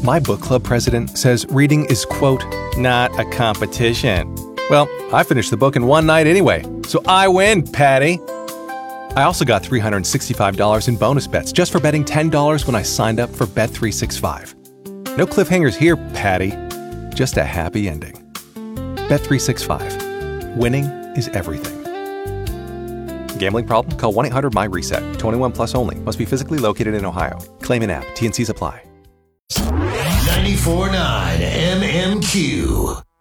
My book club president says reading is, quote, not a competition. Well, I finished the book in one night anyway, so I win, Patty. I also got $365 in bonus bets just for betting $10 when I signed up for Bet365. No cliffhangers here, Patty. Just a happy ending. Bet365. Winning is everything. Gambling problem? Call 1-800-MY-RESET. 21 plus only. Must be physically located in Ohio. Claim in app. T&Cs apply. 94.9 MMQ.